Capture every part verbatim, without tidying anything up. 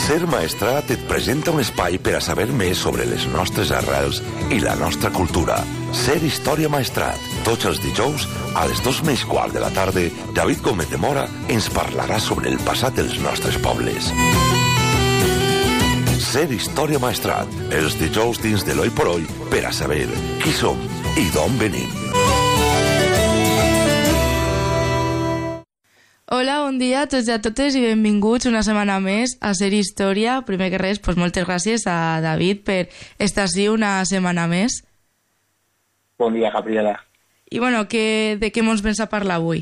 Ser Maestrat et presenta un espai per a saber més sobre les nostres arrels i la nostra cultura. Ser Història Maestrat. Tots els dijous, a les dos menys quart de la tarda, David Gómez de Mora ens parlarà sobre el passat dels nostres pobles. Ser Història Maestrat. Els dijous dins de l'Oi por Oi per a saber qui som i d'on venim. Hola, bon dia a tots i a totes i benvinguts una setmana més a Ser Història. Primer que res, pues, moltes gràcies a David per estar així una setmana més. Bon dia, Gabriela. I bueno, que, de què mos vens a parlar avui?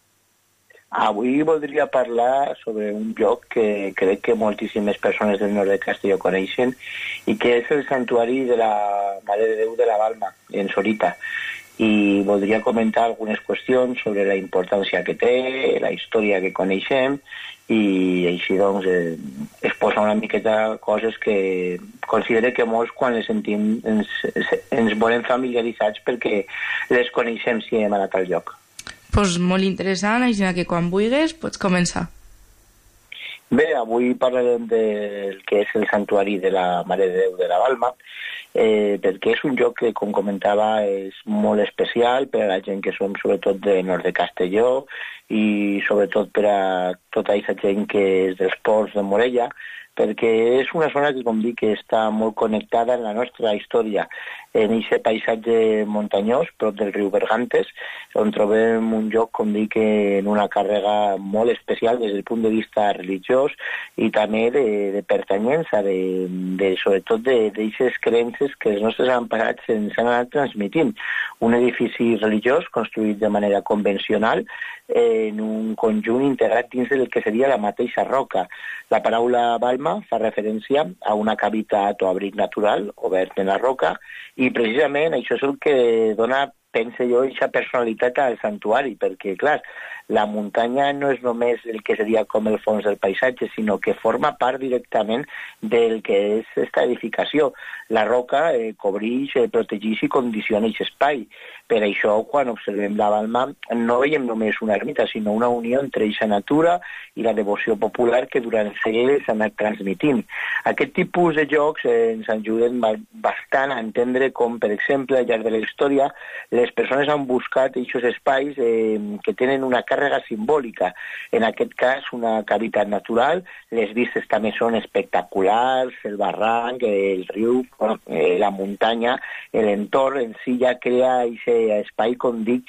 Avui voldria parlar sobre un lloc que crec que moltíssimes persones del nord de Castelló coneixen i que és el santuari de la Mare de Déu de la Balma, en Sorita. I voldria comentar algunes qüestions sobre la importància que té, la història que coneixem, i així doncs eh, exposar una miqueta coses que considero que molts quan les sentim ens, ens volem familiaritzats perquè les coneixem si hem anat al lloc. Pues molt interessant, així que quan vulguis pots començar. Bé, avui parlarem del que és el santuari de la Mare de Déu de la Balma, eh, perquè és un lloc que, com comentava, és molt especial per a la gent que som sobretot de nord de Castelló i sobretot per a tota aquesta gent que és dels ports de Morella, perquè és una zona que, com dic, està molt connectada en la nostra història, en aquest paisatge muntanyós, prop del riu Bergantes, on trobem un lloc, com dic, en una càrrega molt especial des del punt de vista religiós i també de, de pertanyença, de, de, sobretot d'aquestes creences que els nostres avantpassats ens han anat transmitint. Un edifici religiós construït de manera convencional en un conjunt integrat dins del que seria la mateixa roca. La paraula balma fa referència a una cavitat o abric natural obert en la roca i precisament això és el que dona, penso jo, aquesta personalitat al santuari, perquè, clar, la muntanya no és només el que seria com el fons del paisatge, sinó que forma part directament del que és aquesta edificació. La roca eh, cobreix, eh, protegeix i condiciona aquest espai. Per això, quan observem la Balma, no veiem només una ermita, sinó una unió entre aquesta natura i la devoció popular que durant segles s'ha anat transmitint. Aquest tipus de llocs eh, ens ajuden bastant a entendre com, per exemple, al llarg de la història, les persones han buscat aquests espais eh, que tenen una càrrega simbòlica. En aquest cas, una cavitat natural, les vistes també són espectaculars, el barranc, el riu, bueno, eh, la muntanya, l'entorn en si ja crea aquest espai, com dic,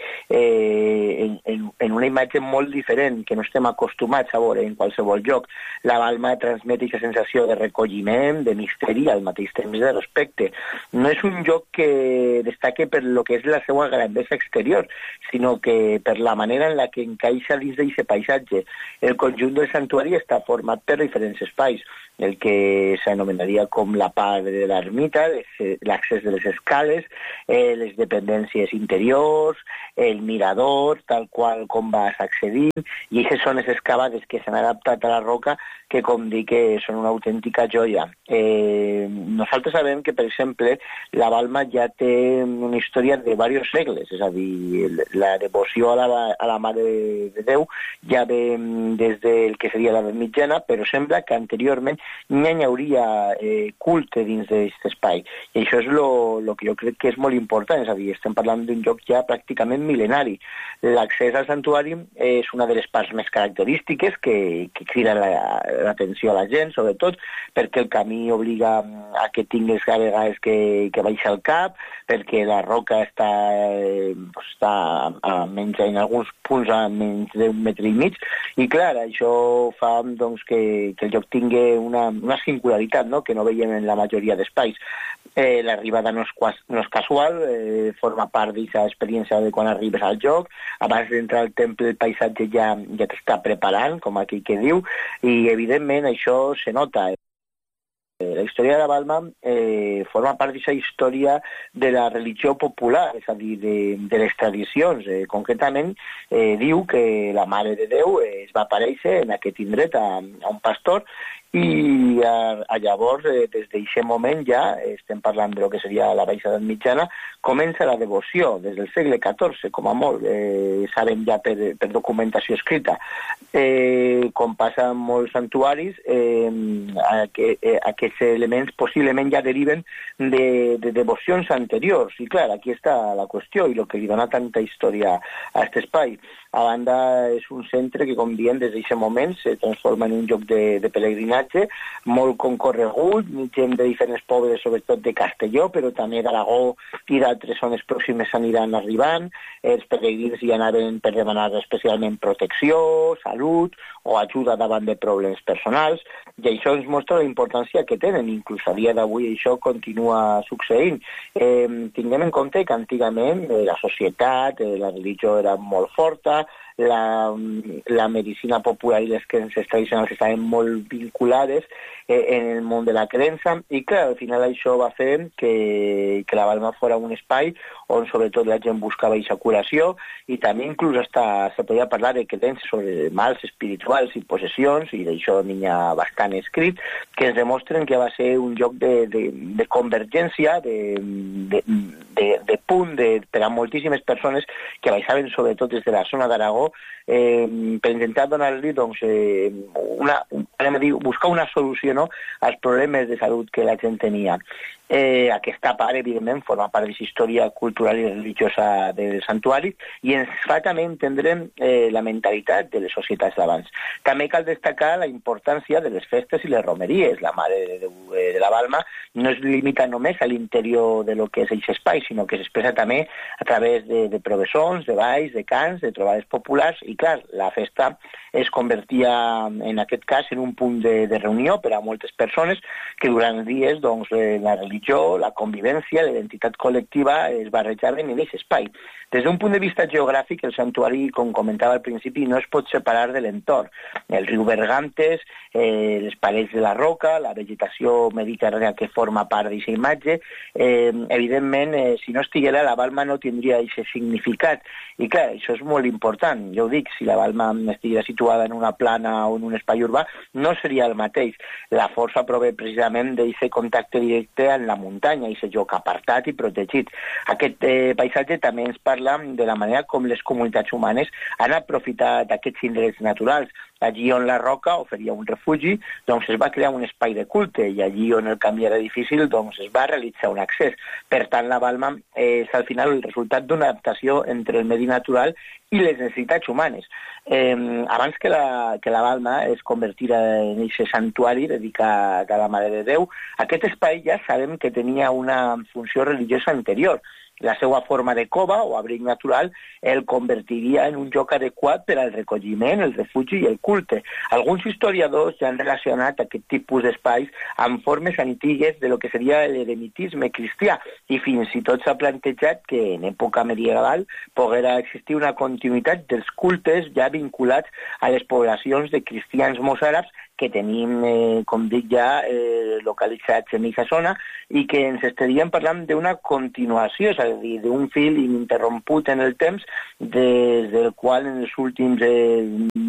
eh, en, en, en una imatge molt diferent que no estem acostumats a veure en qualsevol lloc. La Balma transmet aquesta sensació de recolliment, de misteri, al mateix temps de respecte. No és un lloc que destaque per lo que és la seva grandesa exterior, sinó que per la manera en la que encaixa dins d'aquest paisatge. El conjunt del santuari està format per diferents espais, el que s'anomenaria com la part de l'ermita, l'accés de les escales, eh, les dependències interiors, el mirador, tal qual com vas accedint, i aquestes són les excavades que s'han adaptat a la roca, que, com dic, que són una autèntica joia. Eh, nosaltres sabem que, per exemple, la Balma ja té una història de diversos segles, és a dir, la devoció a la, a la Mare de Déu ja ve des del que seria l'edat mitjana, però sembla que anteriorment ja hi hauria eh, culte dins d'aquest espai. I això és el que jo crec que és molt important, és a dir, estem parlant d'un lloc ja pràcticament mil·lenari. L'accés al santuari és una de les parts més característiques que, que crida l'atenció a la gent, sobretot perquè el camí obliga a que tingues a vegades que, que baixar el cap, perquè la roca està, eh, està a menys, en alguns punts a menys d'un metre i mig, i clar, això fa doncs, que, que el lloc tingui una, una singularitat, no?, que no veiem en la majoria d'espais. Eh, L'arribada no, no és casual, eh, forma part d'aquesta experiència de quan arribes al lloc. Abans d'entrar al temple el paisatge ja, ja t'està preparant, com aquí que diu, i evidentment això se nota. La història de la Balma eh, forma part d'aquesta història de la religió popular, és a dir, de, de les tradicions. Eh, concretament, eh, diu que la Mare de Déu eh, es va aparèixer en aquest indret a, a un pastor i a, a llavors, eh, des d'aquest moment ja, estem parlant de lo que seria la Baixa Edat Mitjana, comença la devoció des del segle catorze, com a molt, eh, sabem ja per, per documentació escrita. eh, com passa en molts santuaris, eh, aqu eh, aquests elements possiblement ja deriven de, de devocions anteriors. I clar, aquí està la qüestió i el que li dona tanta història a aquest espai. A banda, és un centre que, com diem, des d'aquest moment se transforma en un lloc de, de pelegrinatge molt concorregut, gent de diferents pobles, sobretot de Castelló, però també d'Aragó i d'altres zones pròximes aniran arribant. Els peregrins hi anaven per demanar especialment protecció, salut o ajuda davant de problemes personals, i això ens mostra la importància que tenen. Inclús a dia d'avui això continua succeint. Eh, tinguem en compte que antigament eh, la societat, eh, la religió era molt forta, la, la medicina popular i les creences tradicionals estaven molt vinculades eh, en el món de la creença, i clar, al final això va fer que, que la Balma fora un espai on sobretot la gent buscava aquesta curació, i també inclús hasta se podia parlar de creences sobre mals espirituals i possessions, i d'això n'hi ha bastant escrit, que ens demostren que va ser un lloc de, de, de convergència, de, de, de, de punt de, per a moltíssimes persones que baixaven sobretot des de la zona d'Aragó, eh, per intentar donar-li doncs, eh, una, dir, buscar una solució, no?, als problemes de salut que la gent tenia. Eh, aquesta part, evidentment, forma part de la història cultural i religiosa del santuari i ens fa també entendre eh, la mentalitat de les societats d'abans. També cal destacar la importància de les festes i les romeries. La Mare de Déu de la Balma no es limita només a l'interior de lo que és aquest espai, sinó que s'expressa també a través de, de professons, de balls, de cants, de trobades populars, i clar, la festa es convertia en aquest cas en un punt de, de reunió per a moltes persones que durant dies doncs, la religió, la convivència, la identitat col·lectiva es barrejaven en aquest espai. Des d'un punt de vista geogràfic, el santuari, com comentava al principi, no es pot separar de l'entorn. El riu Bergantes, eh, les parets de la roca, la vegetació mediterrània que forma part d'aquesta imatge, eh, evidentment, eh, si no estiguera, la Balma no tindria aquest significat. I clar, això és molt important. Jo ho dic, si la Balma estiguera situada en una plana o en un espai urbà, no seria el mateix. La força prové precisament d'aquest contacte directe amb la muntanya, aquest lloc apartat i protegit. Aquest eh, paisatge també ens parla de la manera com les comunitats humanes han aprofitat aquests indrets naturals. Allí on la roca oferia un refugi, doncs es va crear un espai de culte, i allí on el camí era difícil, doncs es va realitzar un accés. Per tant, la Balma és al final el resultat d'una adaptació entre el medi natural i les necessitats humanes. Eh, abans que la, que la Balma es convertira en aquest santuari dedicat a la Mare de Déu, aquest espai ja sabem que tenia una funció religiosa anterior. La seva forma de cova o abric natural el convertiria en un lloc adequat per al recolliment, el refugi i el culte. Alguns historiadors ja han relacionat aquest tipus d'espais amb formes antigues de lo que seria l'eremitisme cristià, i fins i tot s'ha plantejat que en època medieval poguera existir una continuïtat dels cultes ja vinculats a les poblacions de cristians mozàrabs que tenim, eh, com dic ja, eh, localitzats en aquesta zona, i que ens estaríem parlant d'una continuació, és a dir, d'un fil ininterromput en el temps, des del qual en els últims eh,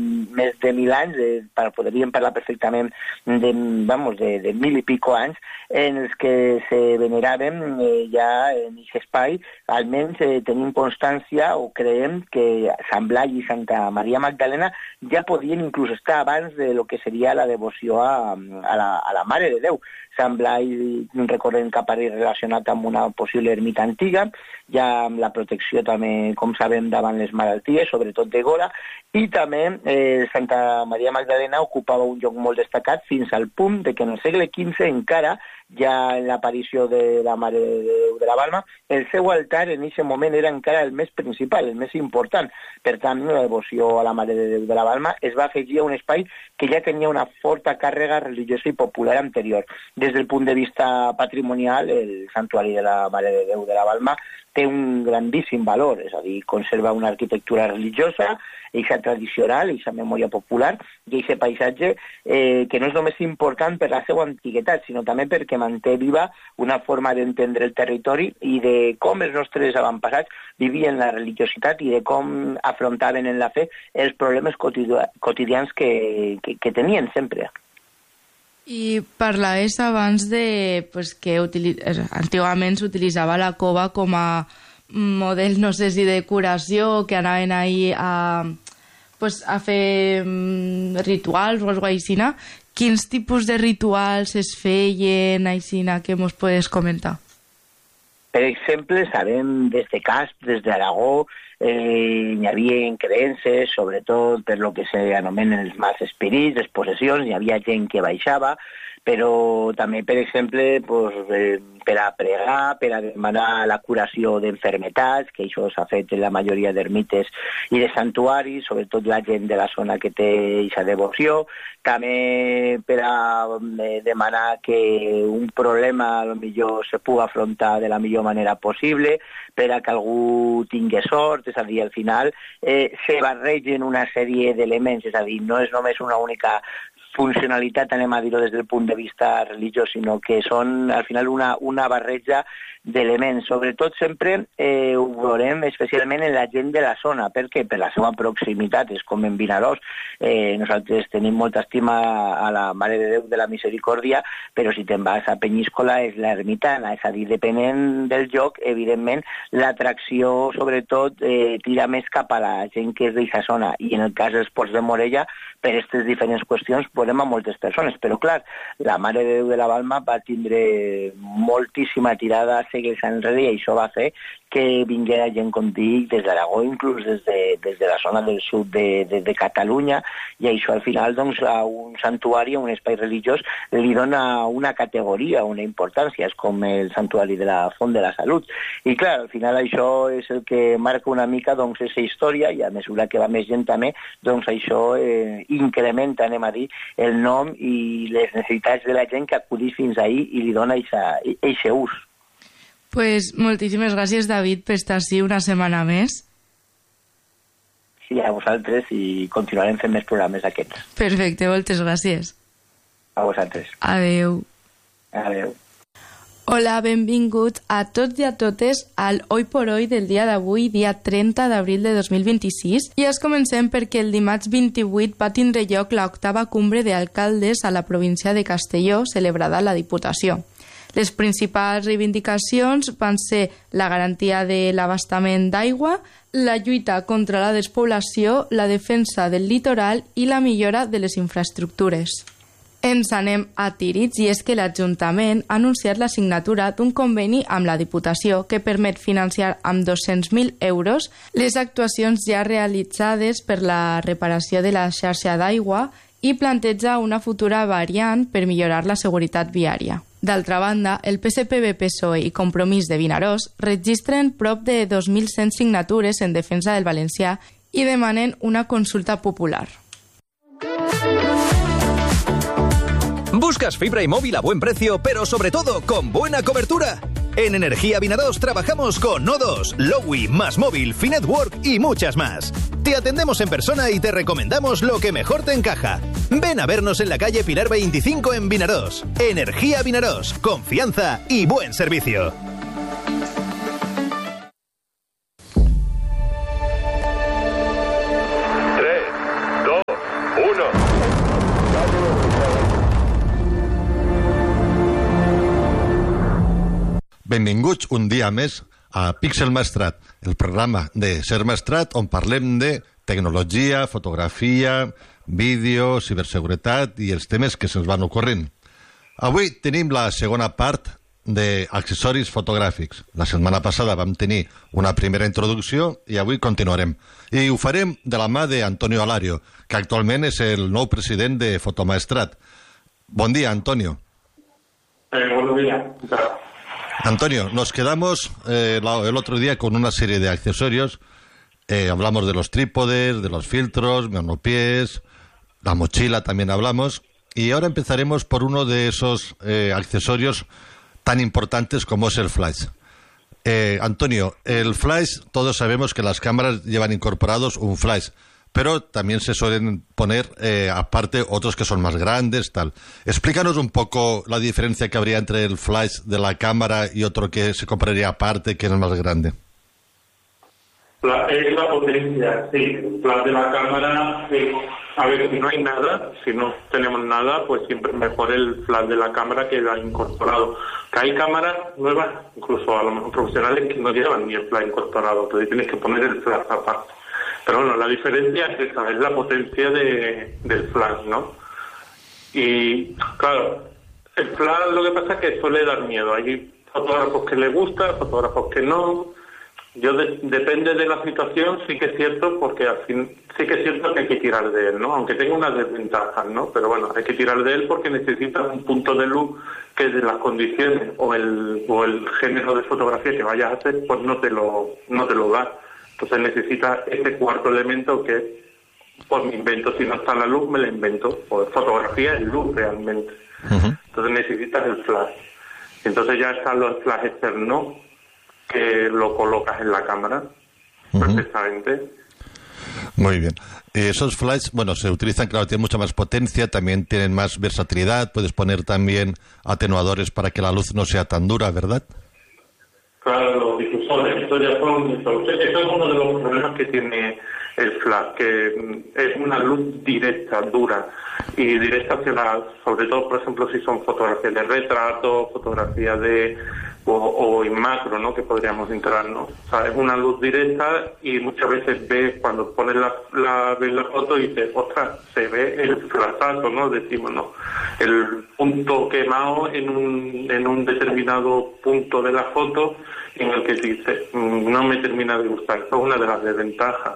més de mil anys, eh, podríem parlar perfectament de, vamos, de, de mil i pico anys, en els que se veneraven eh, ja en aquest espai, almenys eh, tenim constància o creiem que Sant Blai i Santa Maria Magdalena ja podien inclús estar abans de lo que seria la devoció a, a, la, a la Mare de Déu. Sant Blai, recordem que apareix relacionat amb una possible ermita antiga, ja amb la protecció també, com sabem, davant les malalties, sobretot de gora, i també eh, Santa Maria Magdalena ocupava un lloc molt destacat fins al punt de que en el segle quinze encara, ja en l'aparició de la Mare de Déu de la Balma, el seu altar en aquest moment era encara el més principal, el més important. Per tant, la devoció a la Mare de Déu de la Balma es va afegir a un espai que ja tenia una forta càrrega religiosa i popular anterior. Des del punt de vista patrimonial, el santuari de la Mare de Déu de la Balma té un grandíssim valor, és a dir, conserva una arquitectura religiosa, eixa tradicional, eixa memòria popular, i eixe paisatge eh, que no és només important per la seva antiguitat, sinó també perquè manté viva una forma d'entendre el territori i de com els nostres avantpassats vivien la religiositat i de com afrontaven en la fe els problemes quotidians que, que, que tenien sempre. I parlaves abans de pues, que utili- antigament s'utilitzava la cova com a model, no sé si de curació, que anaven ahí a, pues, a fer um, rituals o alguna cosa així. Quins tipus de rituals es feien així que mos podes comentar? Per exemple, sabem des de Casp, des d'Aragó, eh, hi havia creences, sobretot per lo que s'anomenen els mals espirits, les possessions, hi havia gent que baixava, però també, per exemple, pues, eh, per a pregar, per a demanar la curació d'enfermetats, que això s'ha fet en la majoria d'ermites i de santuaris, sobretot la gent de la zona que té aquesta devoció, també per a eh, demanar que un problema a lo millor se pugui afrontar de la millor manera possible, per a que algú tingui sort, és a dir, al final eh, se barregen una sèrie d'elements, és a dir, no és només una única funcionalitat, anem a dir-ho des del punt de vista religiós, sinó que són al final una, una barreja d'elements. Sobretot sempre eh, ho veurem especialment en la gent de la zona. Per què? Per la seva proximitat. És com en Vinaròs. Eh, nosaltres tenim molta estima a la Mare de Déu de la Misericòrdia, però si te'n vas a Penyíscola és l'ermitana. És a dir, depenent del lloc, evidentment, l'atracció sobretot eh, tira més cap a la gent que és d'aquesta zona. I en el cas dels Ports de Morella, per aquestes diferents qüestions podem a moltes persones, però clar, la Mare de Déu de la Balma va tindre moltíssima tirada segles enrere i això va fer que vinguera gent, com dic, des d'Aragó, inclús des de, des de la zona del sud de, de, de Catalunya, i això al final doncs, a un santuari, a un espai religiós, li dona una categoria, una importància, és com el santuari de la Font de la Salut. I clar, al final això és el que marca una mica doncs, aquesta història, i a mesura que va més gent també, doncs això eh, incrementa, anem a dir, el nom i les necessitats de la gent que acudís fins ahir i li dona aquest ús. Pues moltíssimes gràcies, David, per estar així una setmana més. Sí, a vosaltres, i continuarem fent més programes d'aquests. Perfecte, moltes gràcies. A vosaltres. Adeu. Adeu. Hola, benvinguts a tots i a totes al Hoy por Hoy del dia d'avui, dia trenta d'abril de dos mil vint-i-sis. I es comencem perquè el dimarts vint-i-vuit va tindre lloc l'octava cumbre d'alcaldes a la província de Castelló, celebrada a la Diputació. Les principals reivindicacions van ser la garantia de l'abastament d'aigua, la lluita contra la despoblació, la defensa del litoral i la millora de les infraestructures. Ens anem a Tíritz, i és que l'Ajuntament ha anunciat la signatura d'un conveni amb la Diputació que permet financiar amb dos-cents mil euros les actuacions ja realitzades per la reparació de la xarxa d'aigua i planteja una futura variant per millorar la seguretat viària. D'altra banda, el P S P B, P S O E i Compromís de Vinaròs registren prop de dos mil cent signatures en defensa del valencià i demanen una consulta popular. ¿Buscas fibra y móvil a buen precio, pero sobre todo con buena cobertura? En Energía Vinaròs trabajamos con Nodos, Lowy, Más Móvil, Finetwork y muchas más. Te atendemos en persona y te recomendamos lo que mejor te encaja. Ven a vernos en la calle Pilar veinticinco en Vinaròs. Energía Vinaròs, confianza y buen servicio. tres, dos, uno... Benvinguts un dia més a Píxel Maestrat, el programa de Ser Maestrat on parlem de tecnologia, fotografia, vídeo, ciberseguretat i els temes que se'ns van ocorrent. Avui tenim la segona part d'accessoris fotogràfics. La setmana passada vam tenir una primera introducció i avui continuarem. I ho farem de la mà d'Antonio Alario, que actualment és el nou president de Fotomaestrat. Bon dia, Antonio. Eh, buenos días. Antonio, nos quedamos eh, el otro día con una serie de accesorios. Eh, hablamos de los trípodes, de los filtros, monopiés, la mochila también hablamos. Y ahora empezaremos por uno de esos eh, accesorios tan importantes como es el flash. Eh, Antonio, el flash, todos sabemos que las cámaras llevan incorporados un flash, pero también se suelen poner eh, aparte otros que son más grandes, tal. Explícanos un poco la diferencia que habría entre el flash de la cámara y otro que se compraría aparte, que es más grande. La, es la potencia, sí. El flash de la cámara, eh, a ver, si no hay nada, si no tenemos nada, pues siempre mejor el flash de la cámara que el incorporado. Que hay cámaras nuevas, incluso a lo mejor profesionales, que no llevan ni el flash incorporado, entonces tienes que poner el flash aparte. Pero bueno, la diferencia es esa, es la potencia de, del flash, ¿no? Y claro, el flash lo que pasa es que suele dar miedo. Hay fotógrafos que les gusta, fotógrafos que no. Yo de, depende de la situación, sí que es cierto, porque al fin sí que es cierto que hay que tirar de él, ¿no? Aunque tenga unas desventajas, ¿no? Pero bueno, hay que tirar de él porque necesita un punto de luz que de las condiciones o el o el género de fotografía que vayas a hacer, pues no te lo no te lo da. Entonces necesita ese cuarto elemento que, pues me invento, si no está la luz, me la invento. Pues fotografía es luz realmente. Uh-huh. Entonces necesitas el flash. Entonces ya están los flash externos, que lo colocas en la cámara uh-huh. perfectamente. Muy bien. Esos flash, bueno, se utilizan, claro, tienen mucha más potencia, también tienen más versatilidad, puedes poner también atenuadores para que la luz no sea tan dura, ¿verdad? Claro, los difusores, eso ya son, eso es uno de los problemas que tiene el flash, que es una luz directa, dura, y directa hacia la, sobre todo, por ejemplo, si son fotografías de retrato, fotografías de, o, o en macro, ¿no?, que podríamos entrar, ¿no? O sea, es una luz directa y muchas veces ves, cuando pones la, la, ves la foto y dices, ostras, se ve el flashazo, ¿no? Decimos, ¿no? El punto quemado en un, en un determinado punto de la foto en el que dice, no me termina de gustar. Eso es una de las desventajas.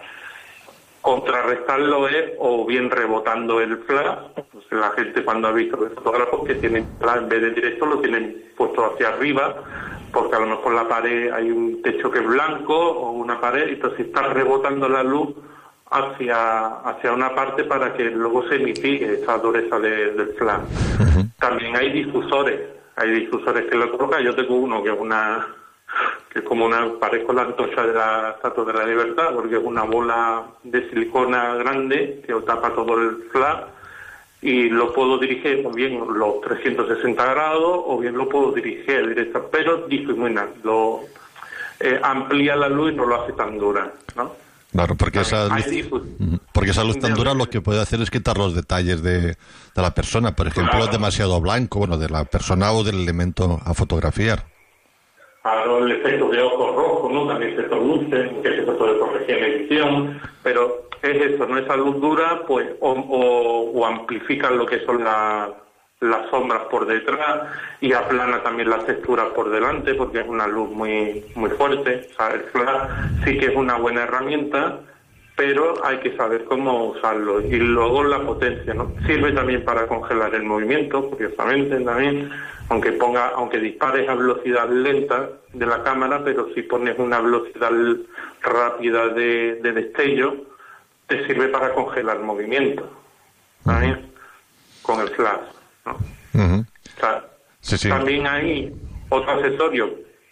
Contrarrestarlo es o bien rebotando el flash. Pues la gente, cuando ha visto los fotógrafos que tienen flash en vez de directo, lo tienen puesto hacia arriba, porque a lo mejor la pared hay un techo que es blanco o una pared, y entonces está rebotando la luz hacia hacia una parte para que luego se mitigue esa dureza de, del flash. Uh-huh. También hay difusores, hay difusores que lo colocan. Yo tengo uno que es una que es como una, parezco la antorcha de la Estatua de la Libertad, porque es una bola de silicona grande que tapa todo el flash, y lo puedo dirigir o bien los trescientos sesenta grados o bien lo puedo dirigir directo, pero difumina, lo eh, amplía la luz y no lo hace tan dura, ¿no? Claro, porque esa luz, porque esa luz tan dura lo que puede hacer es quitar los detalles de, de la persona, por ejemplo, claro, demasiado blanco, bueno, de la persona o del elemento a fotografiar. Claro, el efecto de ojos rojos, ¿no? También se produce, que se puede corregir en edición, pero es eso, ¿no? Esa luz dura, pues, o, o, o amplifica lo que son la, las sombras por detrás y aplana también las texturas por delante, porque es una luz muy, muy fuerte. O sea, el flash sí que es una buena herramienta, pero hay que saber cómo usarlo. Y luego la potencia, ¿no? Sirve también para congelar el movimiento, curiosamente también, aunque ponga, aunque dispares a velocidad lenta de la cámara, pero si pones una velocidad rápida de, de destello, te sirve para congelar movimiento, ¿sabes? Uh-huh. Con el flash, ¿no? Uh-huh. O sea, sí, sí. También hay otro accesorio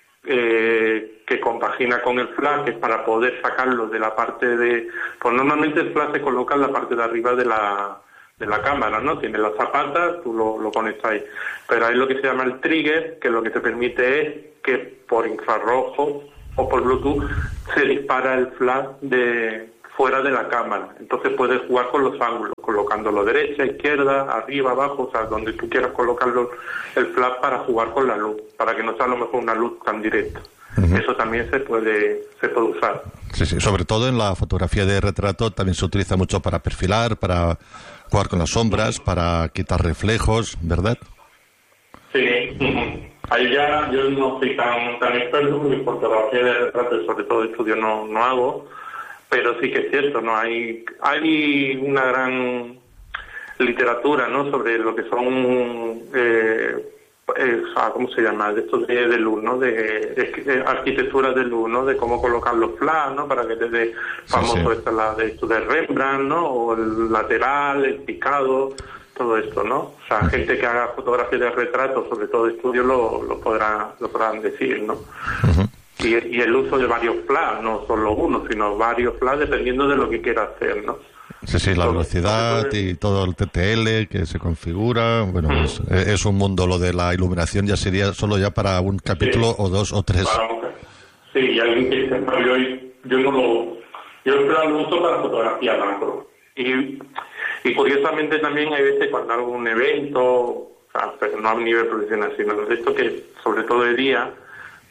eh, que compagina con el flash, que es para poder sacarlo de la parte de... Pues normalmente el flash se coloca en la parte de arriba de la de la cámara, ¿no? Tiene las zapatas, tú lo, lo conectas ahí. Pero hay lo que se llama el trigger, que lo que te permite es que por infrarrojo o por Bluetooth se dispara el flash de fuera de la cámara. Entonces puedes jugar con los ángulos, colocándolo derecha, izquierda, arriba, abajo, o sea, donde tú quieras colocarlo el flash para jugar con la luz, para que no sea a lo mejor una luz tan directa. Uh-huh. Eso también se puede se puede usar. Sí, sí, sobre todo en la fotografía de retrato también se utiliza mucho para perfilar, para jugar con las sombras, para quitar reflejos, ¿verdad? Sí, ahí ya yo no soy tan tan experto, porque fotografía de retrato, sobre todo de estudio, no, no hago, pero sí que es cierto, ¿no? Hay, hay una gran literatura, ¿no?, sobre lo que son... Eh, Eh, ¿cómo se llama? De estos de, de luz, ¿no? De, de, de arquitectura de luz, ¿no? De cómo colocar los flash, ¿no? Para que te dé famoso sí, sí. Esta, la de esto de Rembrandt, ¿no? O el lateral, el picado, todo esto, ¿no? O sea, uh-huh. gente que haga fotografía de retrato, sobre todo de estudio, lo, lo podrá, lo podrán decir, ¿no? Uh-huh. Y, y el uso de varios flash, no solo uno, sino varios flash, dependiendo de lo que quiera hacer, ¿no? Sí, sí, la velocidad y todo el T T L que se configura, bueno, hmm. es, es un mundo. Lo de la iluminación ya sería solo ya para un capítulo sí. o dos o tres. Para, sí, y alguien que dice, yo, yo no lo, yo lo uso para fotografía macro. Y, y curiosamente también hay veces cuando hago un evento, o sea, pero no a un nivel profesional, sino de esto que sobre todo de día,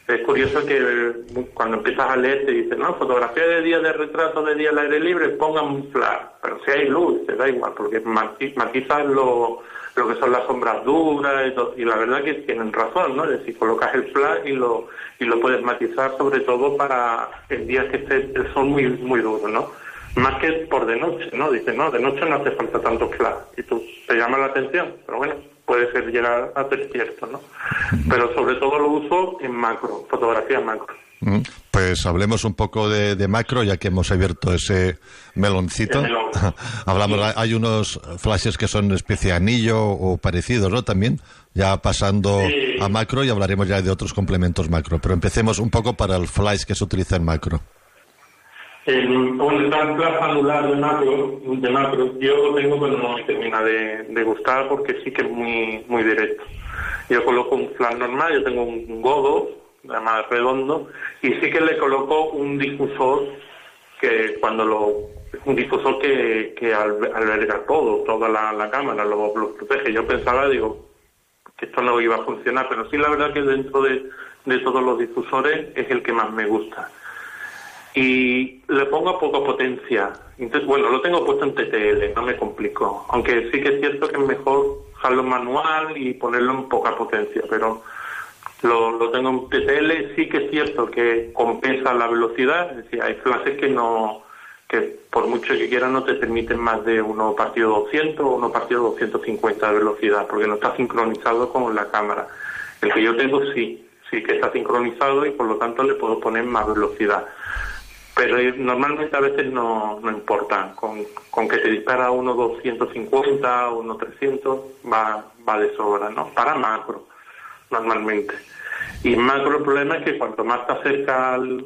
Es curioso que cuando empiezas a leer te dicen, no, fotografía de día, de retrato, de día al aire libre, pongan un flash. Pero si hay luz, te da igual, porque matizas lo, lo que son las sombras duras y, todo, y la verdad que tienen razón, ¿no? Es decir, colocas el flash y lo y lo puedes matizar, sobre todo para el día que esté el sol muy muy duro, ¿no? Más que por de noche, ¿no? Dices, no, de noche no hace falta tanto flash. Y tú, te llama la atención, pero bueno, puede ser llegar a ser cierto, ¿no? Pero sobre todo lo uso en macro, fotografía macro. Pues hablemos un poco de, de macro, ya que hemos abierto ese meloncito. Melón. Hablamos, sí. Hay unos flashes que son especie de anillo o parecidos, ¿no? También, ya pasando sí. a macro, y hablaremos ya de otros complementos macro. Pero empecemos un poco para el flash que se utiliza en macro. El, bueno, el flash anular de macro, de macro, yo lo tengo, pero no me termina de, de gustar porque sí que es muy muy directo. Yo coloco un flash normal, yo tengo un godo, además redondo, y sí que le coloco un difusor que cuando lo un difusor que, que alberga todo, toda la, la cámara, lo, lo protege. Yo pensaba, digo, que esto no iba a funcionar, pero sí la verdad que dentro de, de todos los difusores es el que más me gusta. Y le pongo poca potencia. Entonces, bueno, lo tengo puesto en T T L, no me complico. Aunque sí que es cierto que es mejor dejarlo manual y ponerlo en poca potencia, pero lo, lo tengo en T T L. Sí que es cierto que compensa la velocidad, es decir, hay flashes que no, que por mucho que quieran no te permiten más de uno partido doscientos o uno partido doscientos cincuenta de velocidad, porque no está sincronizado con la cámara. El que yo tengo sí, sí que está sincronizado y por lo tanto le puedo poner más velocidad. Pero normalmente a veces no, no importa, con, con que te dispara uno doscientos cincuenta o uno trescientos va, va de sobra, ¿no? Para macro, normalmente. Y macro el problema es que cuanto más te acerca al,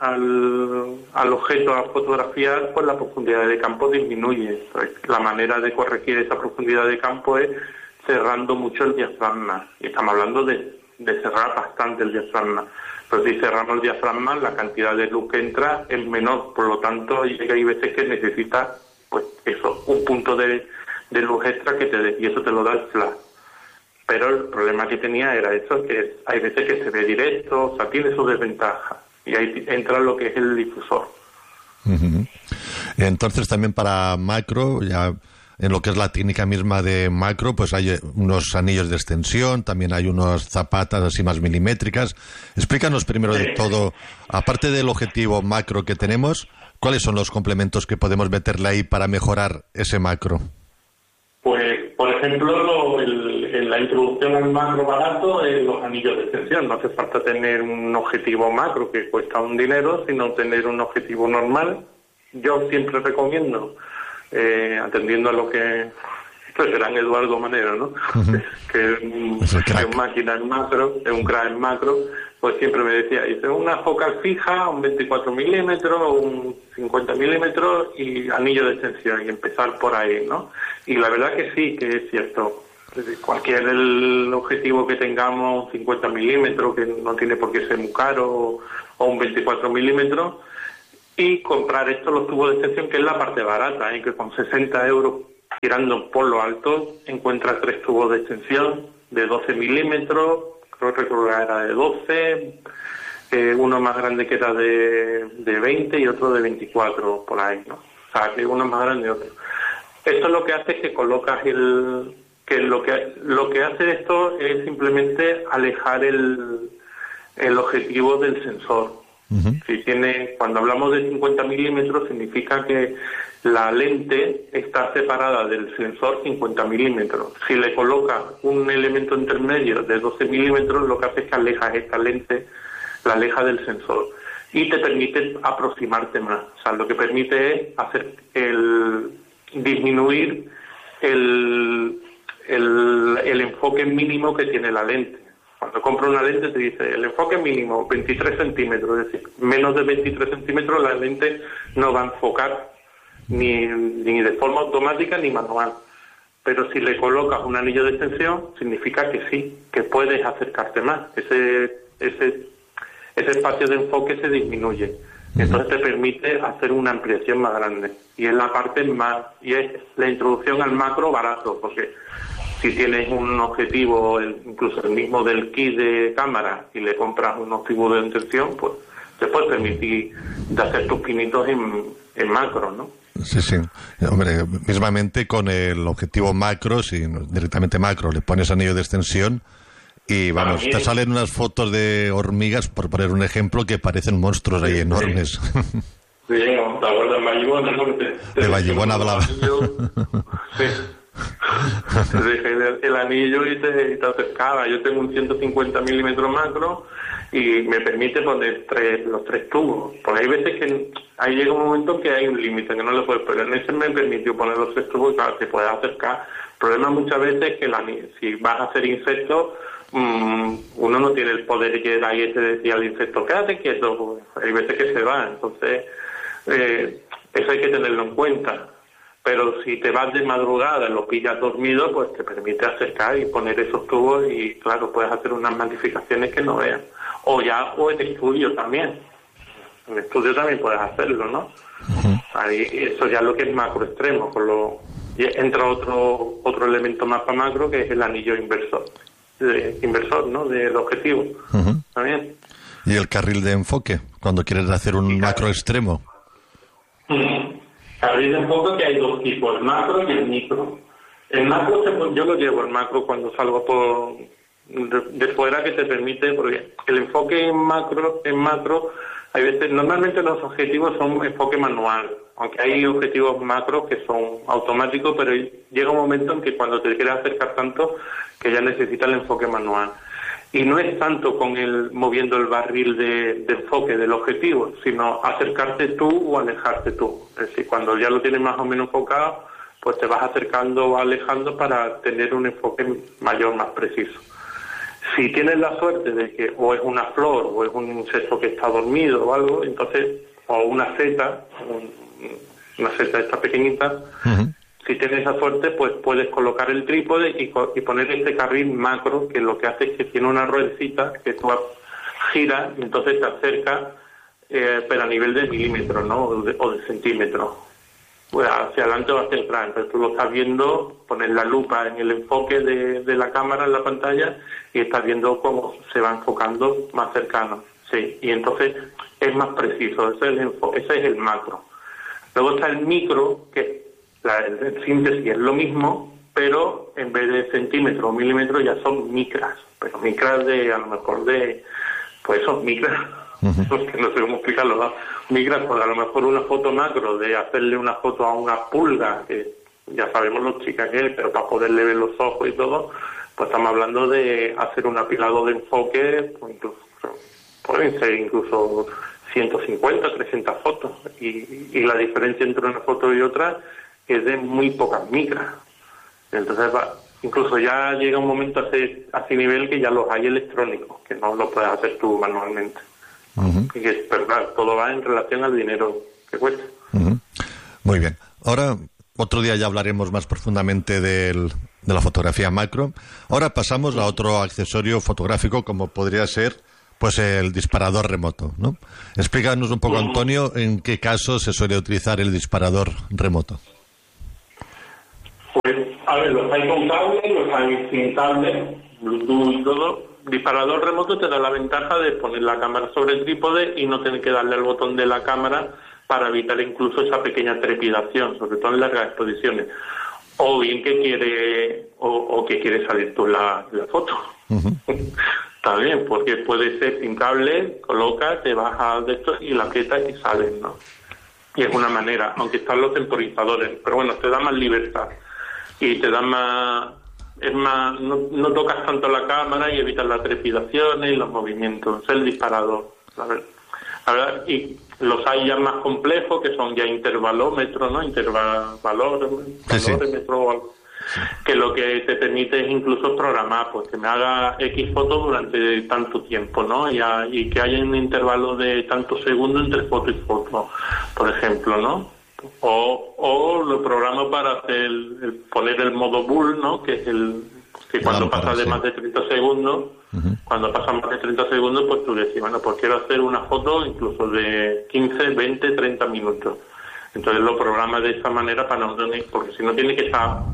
al, al objeto a fotografiar, pues la profundidad de campo disminuye. Entonces, la manera de corregir esa profundidad de campo es cerrando mucho el diafragma. Y estamos hablando de, de cerrar bastante el diafragma. Pero si cerramos el diafragma, la cantidad de luz que entra es menor, por lo tanto hay veces que necesitas, pues eso, un punto de, de luz extra que te dé, y eso te lo da el flash. Pero el problema que tenía era eso, que hay veces que se ve directo, o sea, tiene su desventaja, y ahí entra lo que es el difusor. Uh-huh. Entonces también para macro, ya en lo que es la técnica misma de macro, pues hay unos anillos de extensión, también hay unas zapatas así más milimétricas. Explícanos primero de todo, aparte del objetivo macro que tenemos, ¿cuáles son los complementos que podemos meterle ahí para mejorar ese macro? Pues, por ejemplo, lo, el, el, la introducción al macro barato es los anillos de extensión. No hace falta tener un objetivo macro que cuesta un dinero, sino tener un objetivo normal. Yo siempre recomiendo, Eh, atendiendo a lo que pues serán Eduardo Manero, ¿no? Uh-huh. que es, es un máquina en macro, es un crack en macro, pues siempre me decía, dice, una focal fija, un veinticuatro milímetros, un cincuenta milímetros y anillo de extensión, y empezar por ahí, ¿no? Y la verdad que sí, que es cierto. Cualquier el objetivo que tengamos, un cincuenta milímetros, que no tiene por qué ser muy caro, o un veinticuatro milímetros, y comprar esto, los tubos de extensión, que es la parte barata, ¿eh? Que con sesenta euros tirando por lo alto encuentras tres tubos de extensión de doce milímetros, creo que era de doce, eh, uno más grande que era de, de veinte y otro de veinticuatro, por ahí, ¿no? O sea, que uno más grande y otro. Esto lo que hace es que colocas el... que lo que lo que hace esto es simplemente alejar el, el objetivo del sensor. Uh-huh. Si tiene, cuando hablamos de cincuenta milímetros, significa que la lente está separada del sensor cincuenta milímetros. Si le colocas un elemento intermedio de doce milímetros, lo que hace es que alejas esta lente, la aleja del sensor y te permite aproximarte más. O sea, lo que permite es hacer el disminuir el, el, el enfoque mínimo que tiene la lente. Cuando compro una lente te dice el enfoque mínimo veintitrés centímetros, es decir, menos de veintitrés centímetros la lente no va a enfocar ni, ni de forma automática ni manual. Pero si le colocas un anillo de extensión, significa que sí, que puedes acercarte más. Ese ese ese espacio de enfoque se disminuye. Entonces te permite hacer una ampliación más grande. Y es la parte más, y es la introducción al macro barato, porque si tienes un objetivo, el, incluso el mismo del kit de cámara, y le compras un objetivo de intención, pues te puedes permitir de hacer tus pinitos en, en macro, ¿no? Sí, sí. Hombre, mismamente con el objetivo macro, si directamente macro, le pones anillo de extensión y vamos, te salen unas fotos de hormigas, por poner un ejemplo, que parecen monstruos ahí enormes. Sí, ¿te acuerdas de Vallibona? ¿No? Te, te de Vallibona hablaba. Sí. Te dejé el, el anillo y te, y te acercaba. Yo tengo un ciento cincuenta milímetros macro y me permite poner tres, los tres tubos. Porque hay veces que ahí llega un momento que hay un límite, que no le puedes poner. En ese me permitió poner los tres tubos y claro, te puedes acercar. El problema muchas veces es que la, si vas a hacer insectos, mmm, uno no tiene el poder que da y te decía al insecto, quédate quieto. Hay veces que se va. Entonces, eh, eso hay que tenerlo en cuenta. Pero si te vas de madrugada y lo pillas dormido, pues te permite acercar y poner esos tubos y, claro, puedes hacer unas magnificaciones que no veas. O ya, o en estudio también. En estudio también puedes hacerlo, ¿no? Uh-huh. Ahí, eso ya es lo que es macro extremo. Con lo, y entra otro otro elemento más para macro, que es el anillo inversor, de, inversor, ¿no? Del objetivo. Uh-huh. También. Y el carril de enfoque, cuando quieres hacer un y macro extremo. Uh-huh. Carril de enfoque, que hay dos tipos, el macro y el micro. El macro, yo lo llevo el macro cuando salgo por de, de fuera, que te permite, porque el enfoque en macro, en macro, hay veces, normalmente los objetivos son enfoque manual, aunque hay objetivos macros que son automáticos, pero llega un momento en que cuando te quieres acercar tanto que ya necesitas el enfoque manual. Y no es tanto con el moviendo el barril de, de enfoque del objetivo, sino acercarte tú o alejarte tú. Es decir, cuando ya lo tienes más o menos enfocado, pues te vas acercando o alejando para tener un enfoque mayor, más preciso. Si tienes la suerte de que o es una flor o es un insecto que está dormido o algo, entonces, o una seta, un, una seta esta pequeñita, uh-huh. Si tienes esa suerte, pues puedes colocar el trípode y, y poner este carril macro, que lo que hace es que tiene una ruedecita que tú giras y entonces te acerca, eh, pero a nivel de milímetros, ¿no? O de, o de centímetros. Pues hacia adelante o hacia atrás. Entonces tú lo estás viendo, pones la lupa en el enfoque de, de la cámara en la pantalla y estás viendo cómo se va enfocando más cercano. Sí, y entonces es más preciso. Ese es el, ese es el macro. Luego está el micro, que la el síntesis es lo mismo, pero en vez de centímetros o milímetros ya son micras. Pero micras de, a lo mejor de, pues son micras. Uh-huh. Porque no sé cómo explicarlo, ¿no? Micras, porque a lo mejor una foto macro de hacerle una foto a una pulga, que ya sabemos los chicas que es, pero para poderle ver los ojos y todo, pues estamos hablando de hacer un apilado de enfoque, pues incluso, pueden ser incluso ciento cincuenta, trescientas fotos, y, y la diferencia entre una foto y otra es de muy pocas micras. Entonces va, incluso ya llega un momento a ese, a ese nivel que ya los hay electrónicos, que no lo puedes hacer tú manualmente. Uh-huh. Y que es verdad, todo va en relación al dinero que cuesta. Uh-huh. Muy bien. Ahora, otro día ya hablaremos más profundamente del, de la fotografía macro. Ahora pasamos a otro accesorio fotográfico, como podría ser pues el disparador remoto, ¿no? Explícanos un poco, uh-huh. Antonio, en qué casos se suele utilizar el disparador remoto. Pues, a ver, los hay con cable, los hay sin cable, Bluetooth y todo. Disparador remoto te da la ventaja de poner la cámara sobre el trípode y no tener que darle al botón de la cámara para evitar incluso esa pequeña trepidación, sobre todo en largas exposiciones. O bien que quiere, o, o que quiere salir tú la, la foto. Uh-huh. Está bien, porque puede ser sin cable, colocas, te bajas de esto y la aprietas y sales, ¿no? Y es una manera, aunque están los temporizadores, pero bueno, te da más libertad y te da más, es más, no, no tocas tanto la cámara y evitas las trepidaciones y los movimientos. Es el disparador, la verdad. La verdad, y los hay ya más complejos, que son ya intervalómetros, ¿no? Intervalor, sí, sí. Valómetro o algo. Que lo que te permite es incluso programar, pues que me haga X fotos durante tanto tiempo, ¿no? Y, a, y que haya un intervalo de tantos segundos entre foto y foto, por ejemplo, ¿no? O, o lo programo para hacer el, el poner el modo bull, ¿no? Que es el que cuando pasa de más de treinta segundos, uh-huh. cuando pasa más de treinta segundos, pues tú decís, bueno, pues quiero hacer una foto incluso de quince, veinte, treinta minutos. Entonces lo programa de esa manera para no tener, porque si no tiene que estar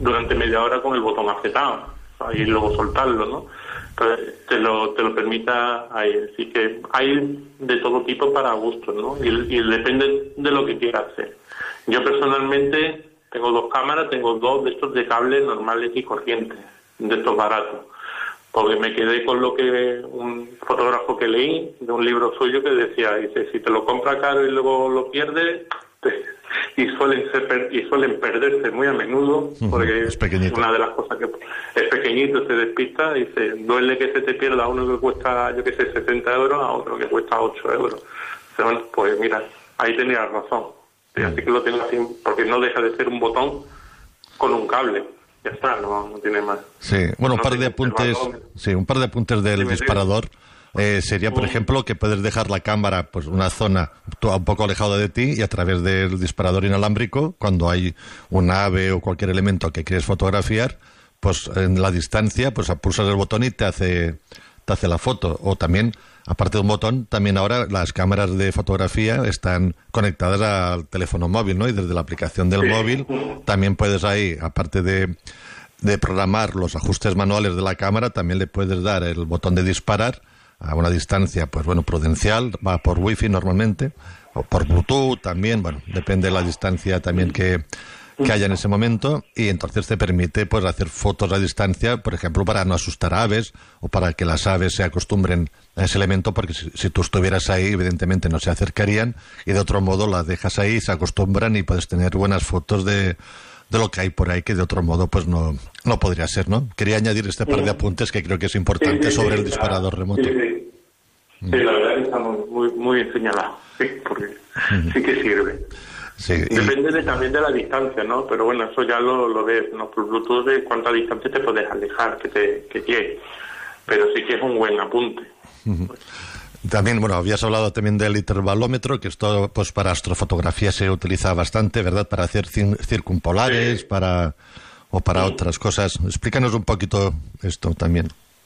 durante media hora con el botón apretado y luego soltarlo, ¿no? Entonces te lo, te lo permita ahí. Así que hay de todo tipo para gustos, ¿no? Y, y depende de lo que quieras hacer. Yo personalmente tengo dos cámaras, tengo dos de estos de cable normales y corrientes, de estos baratos, porque me quedé con lo que un fotógrafo que leí de un libro suyo que decía, dice, si te lo compras caro y luego lo pierdes, te, y suelen ser, y suelen perderse muy a menudo, porque es pequeñito. Una de las cosas que es pequeñito, se despista, dice, duele que se te pierda a uno que cuesta, yo que sé, sesenta euros, a otro que cuesta ocho euros. Pero bueno, pues mira, ahí tenías razón. Sí, así que lo tengo así, porque no deja de ser un botón con un cable. Ya está, no, no tiene más. Sí, bueno, un par de apuntes, sí, un par de apuntes del disparador. Eh, sería, por ejemplo, que puedes dejar la cámara, pues una zona un poco alejada de ti y a través del disparador inalámbrico, cuando hay un ave o cualquier elemento que quieres fotografiar, pues en la distancia, pues pulsas el botón y te hace, te hace la foto. O también, aparte de un botón, también ahora las cámaras de fotografía están conectadas al teléfono móvil, ¿no? Y desde la aplicación del móvil también puedes ahí, aparte de, de programar los ajustes manuales de la cámara, también le puedes dar el botón de disparar a una distancia, pues bueno, prudencial, va por wifi normalmente, o por Bluetooth también, bueno, depende de la distancia también que, que haya en ese momento, y entonces te permite pues hacer fotos a distancia, por ejemplo, para no asustar a aves, o para que las aves se acostumbren a ese elemento, porque si, si tú estuvieras ahí, evidentemente no se acercarían, y de otro modo las dejas ahí, se acostumbran y puedes tener buenas fotos de... de lo que hay por ahí, que de otro modo pues no no podría ser, ¿no? Quería añadir este par de apuntes que creo que es importante sí, sí, sobre sí, el disparador claro. remoto. Sí, sí. Mm. sí, la verdad que está muy, muy, muy señalado, sí, porque mm. sí que sirve. Sí, y... Depende de, también de la distancia, ¿no? Pero bueno, eso ya lo, lo ves, ¿no? Por Bluetooth de cuánta distancia te puedes alejar, que te que llegue. Pero sí que es un buen apunte. Mm. También, bueno, habías hablado también del intervalómetro, que esto, pues para astrofotografía se utiliza bastante, ¿verdad? Para hacer circumpolares, sí. para o para sí. otras cosas. Explícanos un poquito esto también.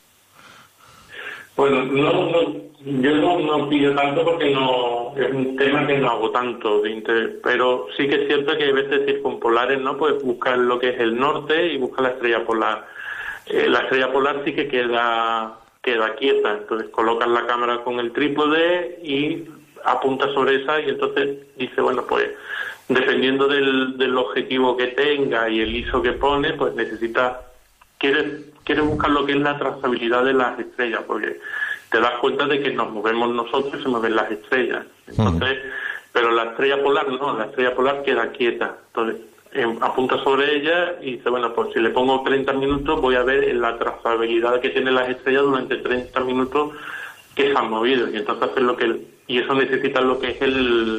Bueno, no, no, yo no, no pido tanto porque no es un tema que no hago tanto de interés, pero sí que es cierto que hay veces circumpolares, ¿no? Pues buscar lo que es el norte y buscar la estrella polar. Eh, la estrella polar sí que queda... queda quieta, entonces colocas la cámara con el trípode y apuntas sobre esa y entonces dice, bueno, pues dependiendo del, del objetivo que tenga y el I S O que pone, pues necesitas, quieres, quieres buscar lo que es la trazabilidad de las estrellas, porque te das cuenta de que nos movemos nosotros y se mueven las estrellas. Entonces, mm. pero la estrella polar no, la estrella polar queda quieta, entonces apunta sobre ella y dice, bueno, pues si le pongo treinta minutos voy a ver la trazabilidad que tienen las estrellas durante treinta minutos que se han movido, y entonces hacer lo que el, y eso necesita lo que es el,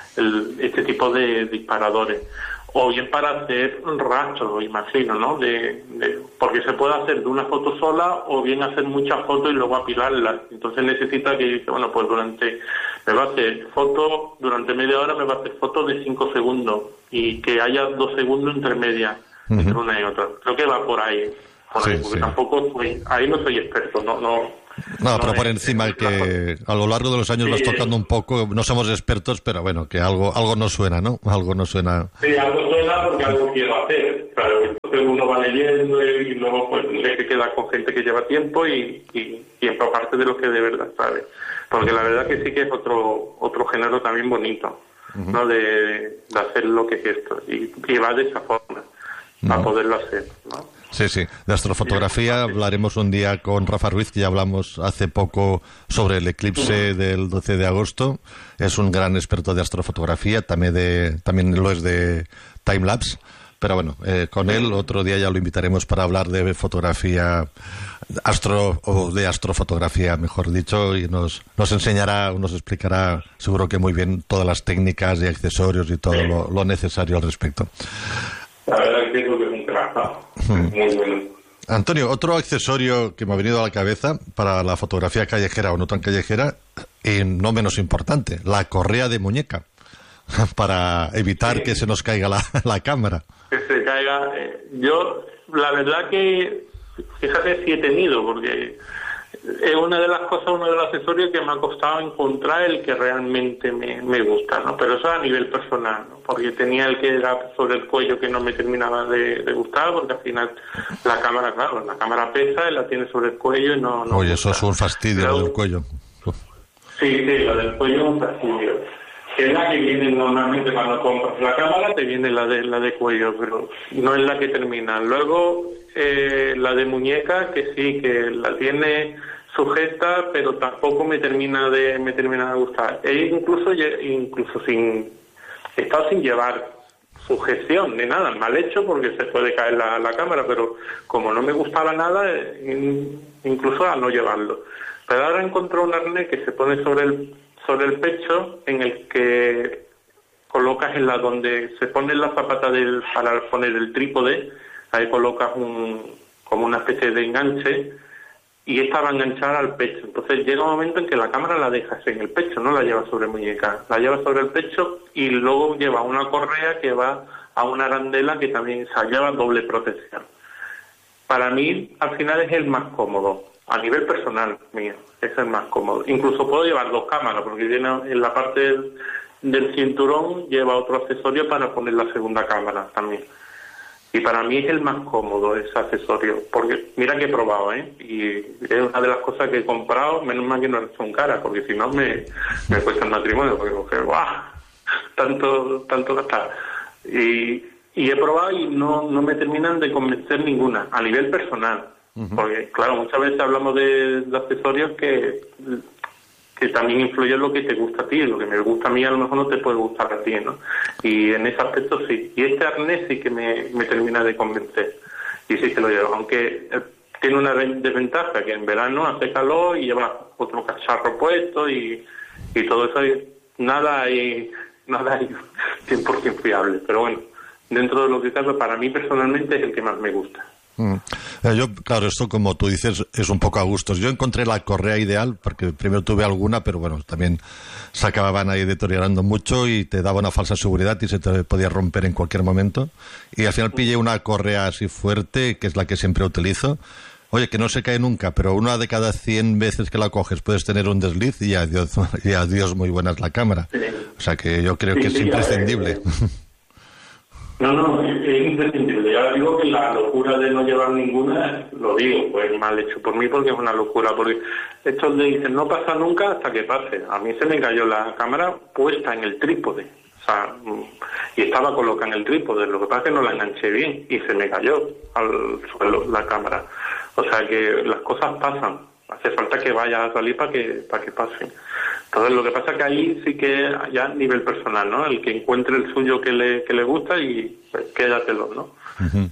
el este tipo de disparadores, o bien para hacer rastros, imagino, ¿no? De, de porque se puede hacer de una foto sola o bien hacer muchas fotos y luego apilarlas. Entonces necesita que dice, bueno, pues durante me va a hacer fotos durante media hora, me va a hacer fotos de cinco segundos y que haya dos segundos entre medias uh-huh. entre una y otra. Creo que va por ahí, por sí, ahí porque sí. tampoco soy, ahí no soy experto, no no. No, no pero por encima que a lo largo de los años sí. vas tocando un poco, no somos expertos, pero bueno, que algo algo nos suena, ¿no? Algo nos suena. Sí, algo suena porque algo quiero hacer, claro, entonces uno va leyendo y luego pues se queda con gente que lleva tiempo y, y, y empaparte de lo que de verdad sabe, porque la verdad que sí que es otro otro género también bonito, uh-huh. ¿no? De, de hacer lo que es esto, y, y va de esa forma, uh-huh. para poderlo hacer, ¿no? Sí, sí. De astrofotografía hablaremos un día con Rafa Ruiz, que ya hablamos hace poco sobre el eclipse del doce de agosto. Es un gran experto de astrofotografía, también de también lo es de timelapse. Pero bueno, eh, con él otro día ya lo invitaremos para hablar de fotografía, astro o de astrofotografía, mejor dicho, y nos, nos enseñará, nos explicará seguro que muy bien todas las técnicas y accesorios y todo lo, lo necesario al respecto. La verdad que creo que es un trabajo muy bueno. Antonio, otro accesorio que me ha venido a la cabeza para la fotografía callejera o no tan callejera, y no menos importante, la correa de muñeca, para evitar sí. que se nos caiga la, la cámara. Que se caiga. Eh, yo, la verdad que, fíjate si he tenido, porque es una de las cosas, uno de los accesorios que me ha costado encontrar el que realmente me, me gusta, ¿no? Pero eso a nivel personal, ¿no? Porque tenía el que era sobre el cuello que no me terminaba de, de gustar, porque al final la cámara, claro, la cámara pesa y la tiene sobre el cuello y no... no Oye, gusta. eso es un fastidio, Pero, lo del cuello. Sí, sí, la del cuello es un fastidio. Es la que viene normalmente cuando compras la cámara, te viene la de la de cuello, pero no es la que termina. Luego, eh, la de muñeca, que sí, que la tiene sujeta, pero tampoco me termina de me termina de gustar. E incluso incluso sin he estado sin llevar sujeción ni nada, mal hecho porque se puede caer la, la cámara, pero como no me gustaba nada, incluso a no llevarlo. Pero ahora encontré un arnés que se pone sobre el sobre el pecho, en el que colocas en la donde se pone la zapata del para poner el trípode, ahí colocas un como una especie de enganche y esta va a enganchar al pecho. Entonces llega un momento en que la cámara la dejas en el pecho, no la llevas sobre muñeca, la llevas sobre el pecho y luego lleva una correa que va a una arandela que también se lleva doble protección. Para mí, al final es el más cómodo. A nivel personal mío, es el más cómodo. Incluso puedo llevar dos cámaras, porque tiene en la parte del, del cinturón lleva otro accesorio para poner la segunda cámara también. Y para mí es el más cómodo ese accesorio, porque mira que he probado, ¿eh? Y es una de las cosas que he comprado, menos mal que no son caras, porque si no me, me cuesta el matrimonio, porque coger, ¡guau! Tanto, tanto gastar. Y, y he probado y no, no me terminan de convencer ninguna, a nivel personal. Porque, claro, muchas veces hablamos de, de accesorios que, que también influyen en lo que te gusta a ti. Lo que me gusta a mí a lo mejor no te puede gustar a ti, ¿no? Y en ese aspecto sí. Y este arnés sí que me, me termina de convencer. Y sí que lo llevo. Aunque eh, tiene una desventaja, que en verano hace calor y lleva otro cacharro puesto y, y todo eso. Hay, nada hay, nada hay cien por ciento fiable. Pero bueno, dentro de lo que cabe, para mí personalmente es el que más me gusta. Mm. Yo, claro, esto como tú dices es un poco a gustos. Yo encontré la correa ideal porque primero tuve alguna, pero bueno, también se acababan ahí deteriorando mucho y te daba una falsa seguridad y se te podía romper en cualquier momento. Y al final pillé una correa así fuerte, que es la que siempre utilizo. Oye, que no se cae nunca, pero una de cada cien veces que la coges puedes tener un desliz y adiós, y adiós muy buena es la cámara. O sea que yo creo que es imprescindible. No, no, es imprescindible. Ya digo que la locura de no llevar ninguna, lo digo, pues mal hecho por mí porque es una locura. Porque estos le dicen, no pasa nunca hasta que pase. A mí se me cayó la cámara puesta en el trípode. O sea, y estaba colocada en el trípode. Lo que pasa es que no la enganché bien y se me cayó al suelo la cámara. O sea que las cosas pasan. Hace falta que vaya a salir para que, para que pasen. Entonces lo que pasa es que ahí sí que ya a nivel personal, ¿no? El que encuentre el suyo que le, que le gusta y pues, quédatelo, ¿no? Uh-huh.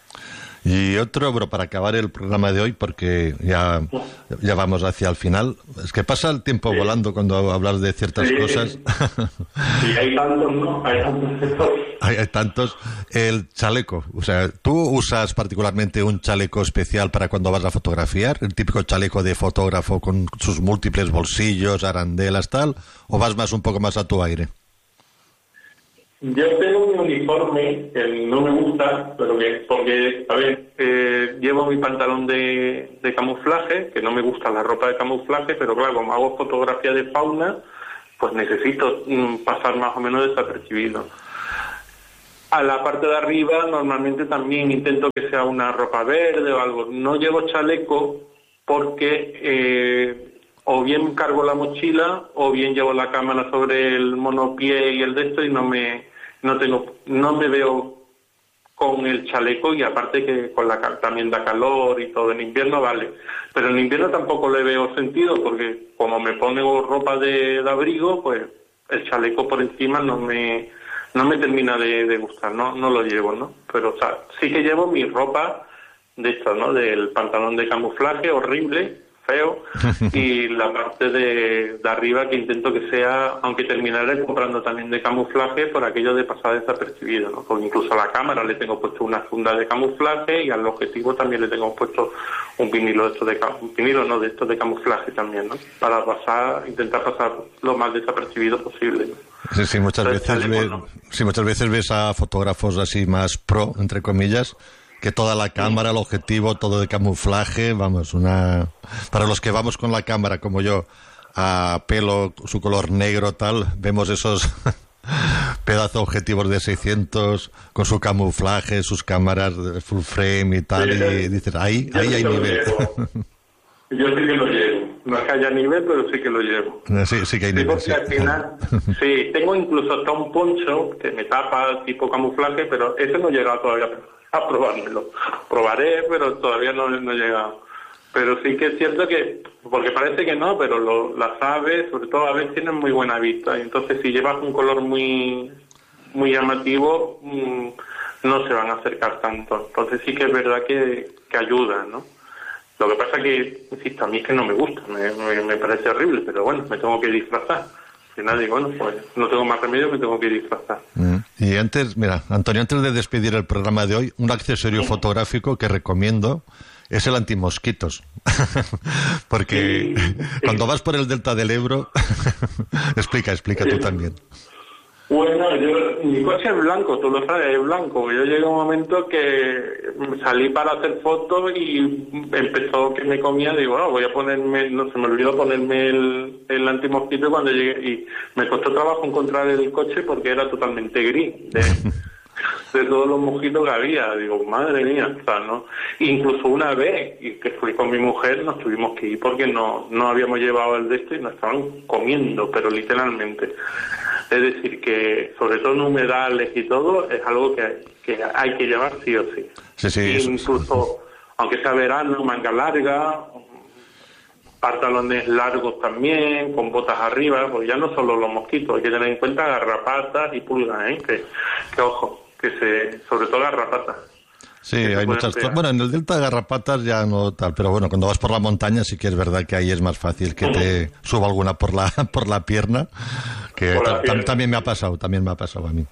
Y otro, pero para acabar el programa de hoy, porque ya, ya vamos hacia el final, es que pasa el tiempo sí. volando cuando hablas de ciertas sí. cosas. Sí, hay tantos, ¿no? Hay tantos. Hay, hay tantos. El chaleco, o sea, ¿tú usas particularmente un chaleco especial para cuando vas a fotografiar? ¿El típico chaleco de fotógrafo con sus múltiples bolsillos, arandelas, tal? ¿O vas más un poco más a tu aire? Yo tengo un uniforme que no me gusta, pero que porque, a ver, eh, llevo mi pantalón de, de camuflaje, que no me gusta la ropa de camuflaje, pero claro, como hago fotografía de fauna, pues necesito mm, pasar más o menos desapercibido. A la parte de arriba normalmente también intento que sea una ropa verde o algo. No llevo chaleco porque eh, o bien cargo la mochila o bien llevo la cámara sobre el monopié y el de esto y no me no tengo no me veo con el chaleco y aparte que con la también da calor y todo. En invierno vale, pero en invierno tampoco le veo sentido porque como me pongo ropa de, de abrigo, pues el chaleco por encima no me no me termina de, de gustar, no no lo llevo, ¿no? Pero o sea, sí que llevo mi ropa de esto, ¿no? Del pantalón de camuflaje horrible, feo, y la parte de, de arriba que intento que sea, aunque terminaré comprando también de camuflaje por aquello de pasar desapercibido, ¿no? Porque incluso a la cámara le tengo puesto una funda de camuflaje y al objetivo también le tengo puesto un vinilo de esto de un vinilo no de estos de camuflaje también, ¿no? Para pasar, intentar pasar lo más desapercibido posible, ¿no? Sí, sí, muchas Entonces, veces ves, no. sí, muchas veces ves a fotógrafos así más pro, entre comillas, que toda la cámara, el objetivo, todo de camuflaje, vamos, una... Para los que vamos con la cámara, como yo, a pelo, su color negro, tal, vemos esos pedazos objetivos de seiscientos con su camuflaje, sus cámaras de full frame y tal, sí, y dices, ahí, ahí hay nivel. Yo sí que lo llevo. No es que haya nivel, pero sí que lo llevo. Sí, sí que hay sí, nivel, porque sí. Al final, sí, tengo incluso hasta un poncho que me tapa tipo camuflaje, pero ese no he llegado todavía a probármelo. Probaré, pero todavía no, no he llegado. Pero sí que es cierto que, porque parece que no, pero lo, las aves, sobre todo aves, tienen muy buena vista. Y entonces si llevas un color muy, muy llamativo, mmm, no se van a acercar tanto. Entonces sí que es verdad que, que ayuda, ¿no? Lo que pasa que, insisto, a mí es que no me gusta, me, me, me parece horrible, pero bueno, me tengo que disfrazar. Al final digo, bueno, pues no tengo más remedio, me tengo que disfrazar. Mm. Y antes, mira, Antonio, antes de despedir el programa de hoy, un accesorio sí. fotográfico que recomiendo es el antimosquitos. Porque sí, sí. cuando vas por el delta del Ebro, explica, explica sí. tú también. Bueno, yo, mi coche es blanco, tú lo sabes, es blanco. Yo llegué a un momento que salí para hacer fotos y empezó que me comía, digo, no, voy a ponerme, no se me olvidó ponerme el, el antimosquito cuando llegué y me costó trabajo encontrar el coche porque era totalmente gris de, de todos los mosquitos que había. Digo, madre mía, o sea, ¿no? Incluso una vez y que fui con mi mujer nos tuvimos que ir porque no, no habíamos llevado el de esto y nos estaban comiendo, pero literalmente. Es decir, que sobre todo en humedales y todo, es algo que, que hay que llevar sí o sí. Sí, sí. Incluso, eso. Aunque sea verano, manga larga, pantalones largos también, con botas arriba, porque ya no solo los mosquitos, hay que tener en cuenta garrapatas y pulgas, ¿eh? Que, que ojo, que se, sobre todo garrapatas. Sí, hay muchas cosas. Bueno, en el delta de garrapatas ya no tal, pero bueno, cuando vas por la montaña sí que es verdad que ahí es más fácil que te suba alguna por la por la pierna, que por la ta pierna. también me ha pasado, también me ha pasado a mí.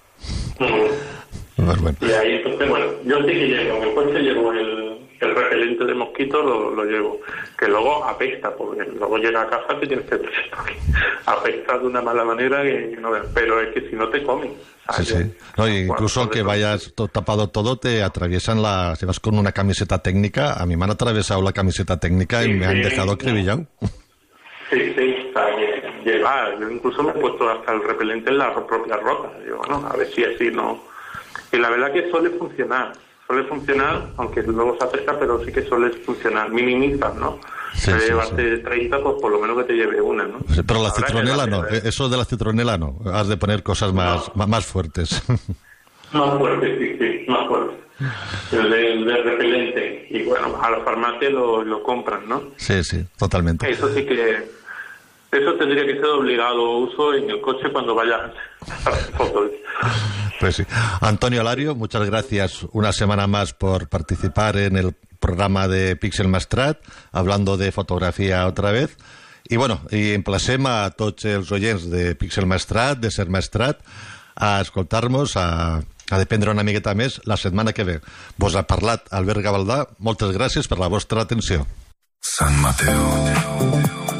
Mm. Pues bueno. Y ahí entonces, bueno, yo sí que llevo, en el coche llevo el, el repelente de mosquitos, lo, lo llevo, que luego apesta, porque luego llega a casa te tienes que porque apesta de una mala manera que no veas, pero es que si no te comen. Sí, sí. No, incluso aunque vayas todo tapado todo, te atraviesan la... Si vas con una camiseta técnica, a mí me han atravesado la camiseta técnica sí, y me sí, han dejado acribillado. Sí, sí, o sea, que lleva, yo incluso me he puesto hasta el repelente en la propia ropa, digo, bueno, a ver si así no... Y la verdad que suele funcionar, suele funcionar, aunque luego se acerca, pero sí que suele funcionar, minimiza, ¿no? Sí, de sí, llevarte sí. treinta, pues por lo menos que te lleve una, ¿no? Sí, pero la Habrá citronela no, ver. eso de la citronela no, has de poner cosas más, no. más fuertes. Más fuerte, sí, sí, más fuerte. El de, el de repelente. Y bueno, a la farmacia lo, lo compran, ¿no? Sí, sí, totalmente. Eso sí que... Eso tendría que ser obligado uso en el coche cuando vayas a hacer fotos. Pues sí. Antonio Alario, muchas gracias una semana más por participar en el programa de Pixel Maestrat, hablando de fotografía otra vez. I bueno, i emplacem a tots els oients de Pixel Maestrat, de Ser Maestrat, a escoltar-nos, a, a dependre una miqueta més la setmana que ve. Vos ha parlat Albert Gavaldà, moltes gràcies per la vostra atenció. San Mateo,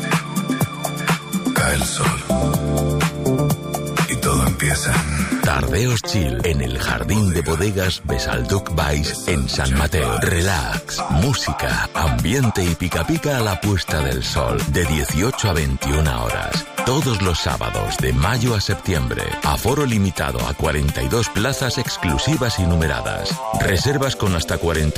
cae el sol y todo empieza. Tardeos Chill en el jardín de bodegas Besalduc Vice en San Mateo. Relax, música, ambiente y pica pica a la puesta del sol de dieciocho a veintiuna horas. Todos los sábados de mayo a septiembre. Aforo limitado a cuarenta y dos plazas exclusivas y numeradas. Reservas con hasta cuarenta